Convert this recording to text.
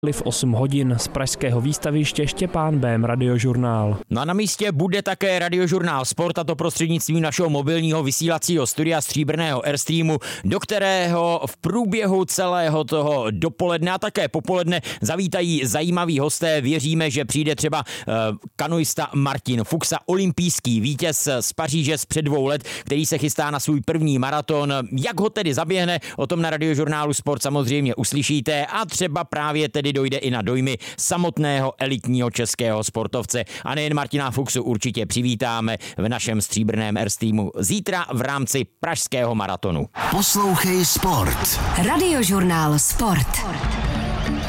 V 8 hodin z pražského výstaviště Štěpán Bém, Radiožurnál. No a na místě bude také Radiožurnál Sport, a to prostřednictvím našeho mobilního vysílacího studia stříbrného Airstreamu, do kterého v průběhu celého toho dopoledne a také popoledne zavítají zajímaví hosté. Věříme, že přijde třeba kanoista Martin Fuchsa, olympijský vítěz z Paříže z před 2 let, který se chystá na svůj první maraton. Jak ho tedy zaběhne, o tom na Radiožurnálu Sport samozřejmě uslyšíte, a třeba právě tedy dojde i na dojmy samotného elitního českého sportovce. A nejen Martina Fuchsu určitě přivítáme v našem stříbrném Airstreamu zítra v rámci pražského maratonu. Poslouchej Sport. Radiožurnál Sport.